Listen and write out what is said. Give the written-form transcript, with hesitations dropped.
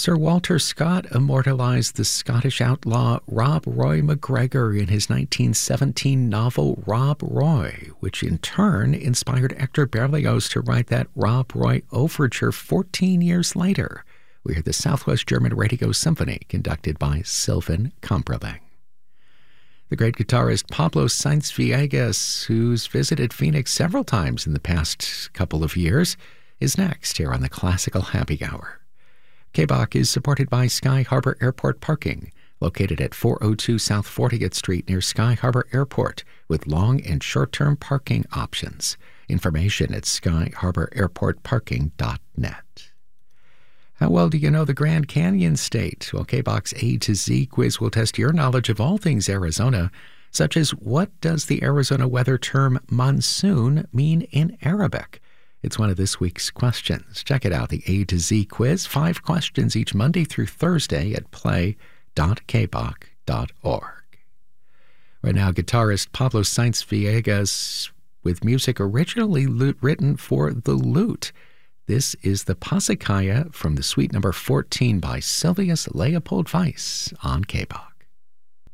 Sir Walter Scott immortalized the Scottish outlaw Rob Roy MacGregor in his 1917 novel Rob Roy, which in turn inspired Hector Berlioz to write that Rob Roy overture 14 years later. We hear the Southwest German Radio Symphony conducted by Sylvan Kumperling. The great guitarist Pablo Sainz Villegas, who's visited Phoenix several times in the past couple of years, is next here on the Classical Happy Hour. KBOC is supported by Sky Harbor Airport Parking, located at 402 South 40th Street near Sky Harbor Airport, with long and short-term parking options. Information at skyharbораirportparking.net. How well do you know the Grand Canyon State? Well, KBOC's A to Z quiz will test your knowledge of all things Arizona, such as what does the Arizona weather term monsoon mean in Arabic? It's one of this week's questions. Check it out, the A to Z quiz. 5 questions each Monday through Thursday at play.kboc.org. Right now, guitarist Pablo Sainz Villegas with music originally written for the lute. This is the Pasacaya from the Suite number 14 by Sylvius Leopold Weiss on KBOC.